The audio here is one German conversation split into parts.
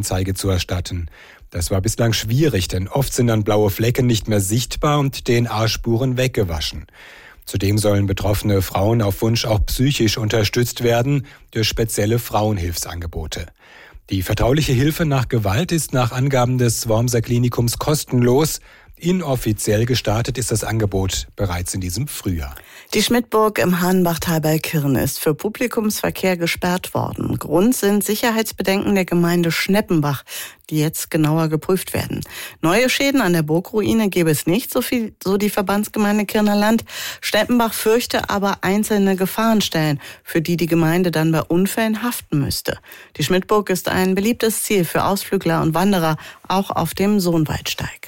Straßenanzeige zu erstatten. Das war bislang schwierig, denn oft sind dann blaue Flecken nicht mehr sichtbar und DNA-Spuren weggewaschen. Zudem sollen betroffene Frauen auf Wunsch auch psychisch unterstützt werden durch spezielle Frauenhilfsangebote. Die vertrauliche Hilfe nach Gewalt ist nach Angaben des Wormser Klinikums kostenlos. Inoffiziell gestartet ist das Angebot bereits in diesem Frühjahr. Die Schmidtburg im Hahnbachtal bei Kirn ist für Publikumsverkehr gesperrt worden. Grund sind Sicherheitsbedenken der Gemeinde Schneppenbach, die jetzt genauer geprüft werden. Neue Schäden an der Burgruine gäbe es nicht, so die Verbandsgemeinde Kirner Land. Schneppenbach fürchte aber einzelne Gefahrenstellen, für die die Gemeinde dann bei Unfällen haften müsste. Die Schmidtburg ist ein beliebtes Ziel für Ausflügler und Wanderer, auch auf dem Sohnwaldsteig.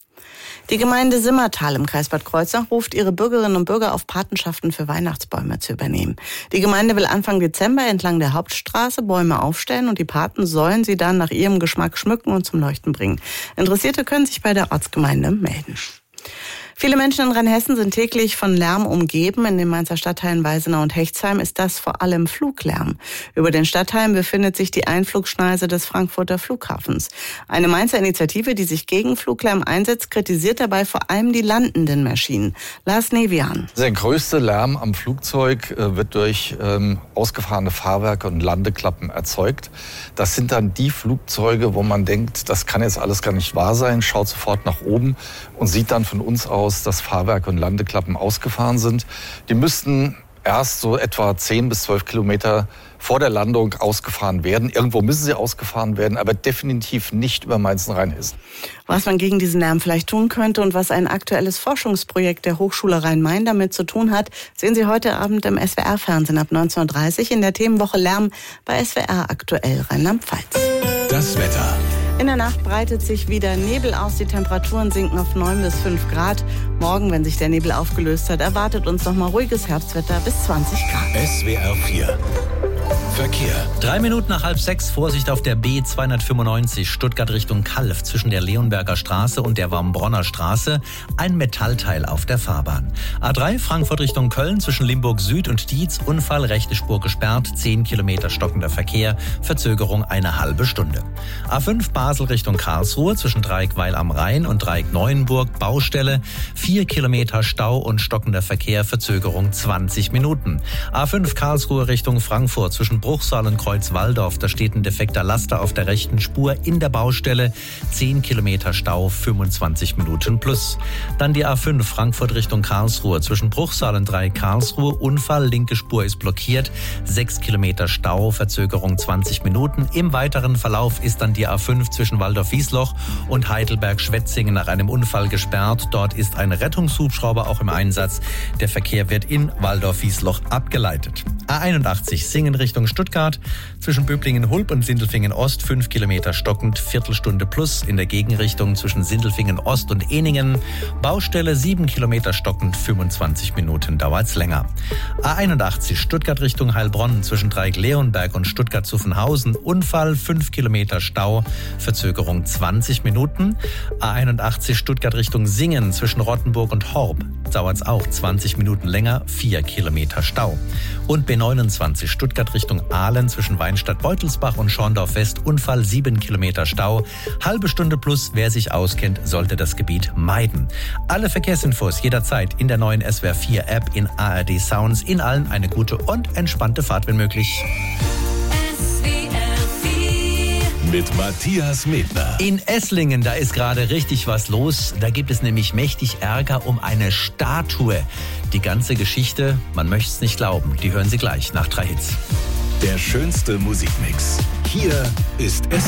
Die Gemeinde Simmertal im Kreis Bad Kreuznach ruft ihre Bürgerinnen und Bürger auf, Patenschaften für Weihnachtsbäume zu übernehmen. Die Gemeinde will Anfang Dezember entlang der Hauptstraße Bäume aufstellen und die Paten sollen sie dann nach ihrem Geschmack schmücken und zum Leuchten bringen. Interessierte können sich bei der Ortsgemeinde melden. Viele Menschen in Rheinhessen sind täglich von Lärm umgeben. In den Mainzer Stadtteilen Weisenau und Hechtsheim ist das vor allem Fluglärm. Über den Stadtteilen befindet sich die Einflugschneise des Frankfurter Flughafens. Eine Mainzer Initiative, die sich gegen Fluglärm einsetzt, kritisiert dabei vor allem die landenden Maschinen. Lars Nevian. Der größte Lärm am Flugzeug wird durch ausgefahrene Fahrwerke und Landeklappen erzeugt. Das sind dann die Flugzeuge, wo man denkt, das kann jetzt alles gar nicht wahr sein, schaut sofort nach oben und sieht dann von uns aus, dass Fahrwerke und Landeklappen ausgefahren sind. Die müssten erst so etwa 10 bis 12 Kilometer vor der Landung ausgefahren werden. Irgendwo müssen sie ausgefahren werden, aber definitiv nicht über Mainz-Rheinhessen. Was man gegen diesen Lärm vielleicht tun könnte und was ein aktuelles Forschungsprojekt der Hochschule Rhein-Main damit zu tun hat, sehen Sie heute Abend im SWR-Fernsehen ab 19:30 Uhr in der Themenwoche Lärm bei SWR aktuell Rheinland-Pfalz. Das Wetter. In der Nacht breitet sich wieder Nebel aus. Die Temperaturen sinken auf 9 bis 5 Grad. Morgen, wenn sich der Nebel aufgelöst hat, erwartet uns nochmal ruhiges Herbstwetter bis 20 Grad. SWR 4. Verkehr. 3 Minuten nach 5:30, Vorsicht auf der B295 Stuttgart Richtung Calw zwischen der Leonberger Straße und der Wambronner Straße. Ein Metallteil auf der Fahrbahn. A3 Frankfurt Richtung Köln zwischen Limburg Süd und Dietz. Unfall, rechte Spur gesperrt, 10 Kilometer stockender Verkehr, Verzögerung eine halbe Stunde. A5 Basel Richtung Karlsruhe zwischen Dreieck-Weil am Rhein und Dreieck-Neuenburg. Baustelle, 4 Kilometer Stau und stockender Verkehr, Verzögerung 20 Minuten. A5 Karlsruhe Richtung Frankfurt zwischen Bruchsal und Kreuz-Walldorf. Da steht ein defekter Laster auf der rechten Spur in der Baustelle. 10 Kilometer Stau, 25 Minuten plus. Dann die A5 Frankfurt Richtung Karlsruhe zwischen Bruchsal und Dreieck Karlsruhe. Unfall, linke Spur ist blockiert. 6 Kilometer Stau, Verzögerung 20 Minuten. Im weiteren Verlauf ist dann die A5 zwischen Waldorf-Wiesloch und Heidelberg-Schwetzingen nach einem Unfall gesperrt. Dort ist ein Rettungshubschrauber auch im Einsatz. Der Verkehr wird in Waldorf-Wiesloch abgeleitet. A81 Singen Richtung Stuttgart zwischen Böblingen-Hulb und Sindelfingen-Ost 5 Kilometer stockend, Viertelstunde plus in der Gegenrichtung zwischen Sindelfingen-Ost und Eningen. Baustelle 7 Kilometer stockend, 25 Minuten dauert's länger. A81 Stuttgart Richtung Heilbronn zwischen Dreieck-Leonberg und Stuttgart-Zuffenhausen. Unfall, 5 Kilometer Stau, Verzögerung 20 Minuten. A81 Stuttgart Richtung Singen zwischen Rottenburg und Horb. Dauert's auch 20 Minuten länger, 4 Kilometer Stau. Und B29 Stuttgart Richtung Aalen zwischen Weinstadt-Beutelsbach und Schorndorf-West. Unfall, 7 Kilometer Stau. Halbe Stunde plus, wer sich auskennt, sollte das Gebiet meiden. Alle Verkehrsinfos jederzeit in der neuen SWR 4 App, in ARD Sounds. In allen eine gute und entspannte Fahrt, wenn möglich. Mit Matthias Medner. In Esslingen, da ist gerade richtig was los. Da gibt es nämlich mächtig Ärger um eine Statue. Die ganze Geschichte, man möchte es nicht glauben, die hören Sie gleich nach 3 Hits. Der schönste Musikmix. Hier ist